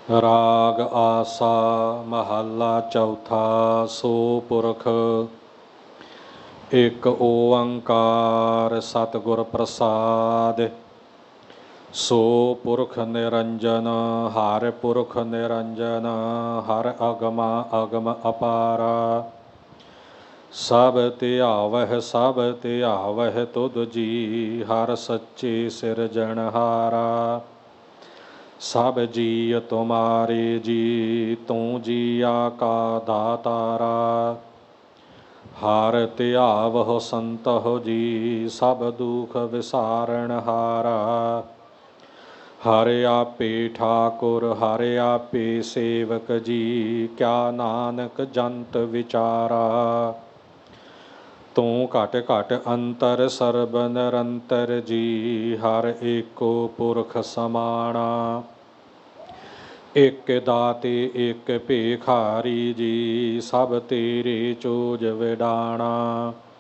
ਰਾਗ ਆਸਾ ਮਹੱਲਾ ਚੌਥਾ। ਸੋ ਪੁਰਖ ਇੱਕ ਓੰਕਾਰ ਸਤਿਗੁਰ ਪ੍ਰਸਾਦਿ। ਸੋ ਪੁਰਖ ਨਿਰੰਜਨ ਹਰਿ ਪੁਰਖ ਨਿਰੰਜਨ ਹਰਿ ਅਗਮਾ ਅਗਮ ਅਪਾਰਾ। ਸਭ ਧਿਆਵਹਿ ਸਭ ਧਿਆਵਹਿ ਤੁਧ ਜੀ ਹਰਿ ਸੱਚੇ ਸਿਰਜਣਹਾਰਾ। ਸਭ ਜੀ ਤੁਮਾਰੇ ਜੀ ਤੂੰ ਜੀਆ ਕਾ ਦਾਤਾਰਾ। ਹਰਿ ਧਿਆਵਹੁ ਸੰਤਹੁ ਜੀ ਸਭ ਦੁਖ ਵਿਸਾਰਣਹਾਰਾ। ਹਰਿ ਆਪੇ ਠਾਕੁਰ ਹਰਿ ਆਪੇ ਸੇਵਕ ਜੀ ਕਿਆ ਨਾਨਕ ਜੰਤ ਵਿਚਾਰਾ। ਤੂੰ ਘਟ ਘਟ ਅੰਤਰ ਸਰਬ ਨਿਰੰਤਰ ਜੀ ਹਰਿ ਏਕੋ ਪੁਰਖ ਸਮਾਣਾ। ਇਕ ਦਾਤੇ ਇਕ ਭੇਖਾਰੀ ਜੀ ਸਭ ਤੇਰੇ ਚੋਜ ਵਿਡਾਣਾ।